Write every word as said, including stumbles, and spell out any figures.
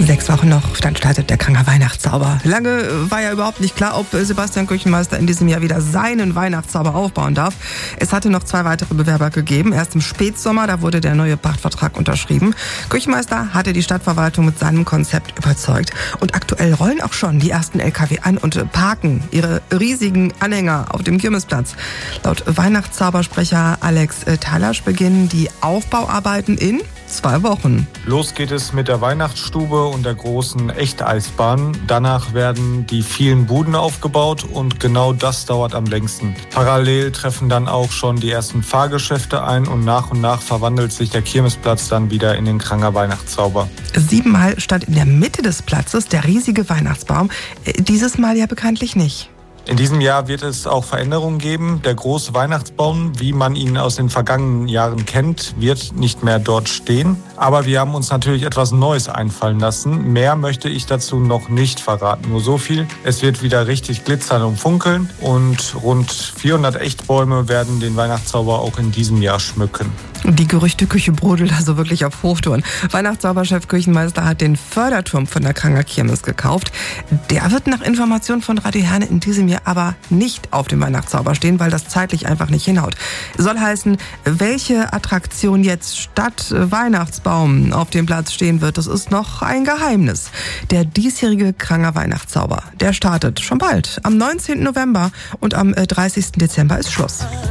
Sechs Wochen noch, dann startet der Kranger Weihnachtszauber. Lange war ja überhaupt nicht klar, ob Sebastian Küchenmeister in diesem Jahr wieder seinen Weihnachtszauber aufbauen darf. Es hatte noch zwei weitere Bewerber gegeben. Erst im Spätsommer, da wurde der neue Pachtvertrag unterschrieben. Küchenmeister hatte die Stadtverwaltung mit seinem Konzept überzeugt. Und aktuell rollen auch schon die ersten L K W an und parken ihre riesigen Anhänger auf dem Kirmesplatz. Laut Weihnachtszaubersprecher Alex Talasch beginnen die Aufbauarbeiten in zwei Wochen. Los geht es mit der Weihnachtsstube und der großen Echteisbahn. Danach werden die vielen Buden aufgebaut und genau das dauert am längsten. Parallel treffen dann auch schon die ersten Fahrgeschäfte ein und nach und nach verwandelt sich der Kirmesplatz dann wieder in den Kranger Weihnachtszauber. Siebenmal stand in der Mitte des Platzes der riesige Weihnachtsbaum. Dieses Mal ja bekanntlich nicht. In diesem Jahr wird es auch Veränderungen geben. Der große Weihnachtsbaum, wie man ihn aus den vergangenen Jahren kennt, wird nicht mehr dort stehen. Aber wir haben uns natürlich etwas Neues einfallen lassen. Mehr möchte ich dazu noch nicht verraten. Nur so viel. Es wird wieder richtig glitzern und funkeln. Und rund vierhundert Echtbäume werden den Weihnachtszauber auch in diesem Jahr schmücken. Die Gerüchteküche brodelt also wirklich auf Hochtouren. Weihnachtszauberchef Küchenmeister hat den Förderturm von der Kranger Kirmes gekauft. Der wird nach Informationen von Radio Herne in diesem Jahr aber nicht auf dem Weihnachtszauber stehen, weil das zeitlich einfach nicht hinhaut. Soll heißen, welche Attraktion jetzt statt Weihnachtsbaum auf dem Platz stehen wird, das ist noch ein Geheimnis. Der diesjährige Kranger Weihnachtszauber, der startet schon bald, am neunzehnten November und am dreißigsten Dezember ist Schluss.